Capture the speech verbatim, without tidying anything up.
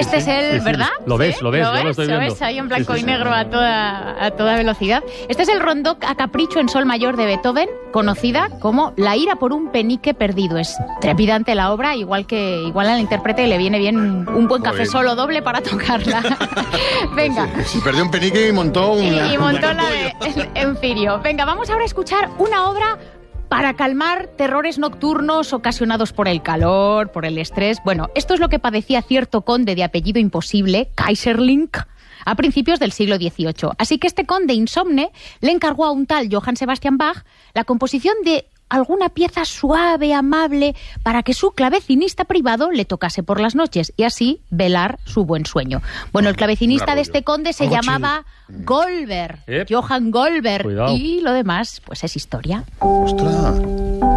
Este es el, sí, sí. ¿verdad? Lo ves, ¿Sí? lo ves, ¿Lo yo ves? lo estoy ¿Lo viendo. ves ahí en blanco Sí, sí, y sí. negro a toda, a toda velocidad? Este es el rondó a capricho en sol mayor de Beethoven, conocida como La ira por un penique perdido. Es trepidante la obra, igual que igual al intérprete le viene bien un, un buen café Joder. solo doble para tocarla. Venga. Se perdió un penique y montó un... Y, y montó la de en Cirio. Venga, vamos ahora a escuchar una obra para calmar terrores nocturnos ocasionados por el calor, por el estrés. Bueno, esto es lo que padecía cierto conde de apellido imposible, Kaiserling, a principios del siglo dieciocho. Así que este conde insomne le encargó a un tal Johann Sebastian Bach la composición de alguna pieza suave, amable, para que su clavecinista privado le tocase por las noches y así velar su buen sueño. Bueno, el clavecinista de este conde se Algo llamaba Goldberg, Ep. Johann Goldberg, Cuidado. y lo demás pues es historia. ¡Ostras!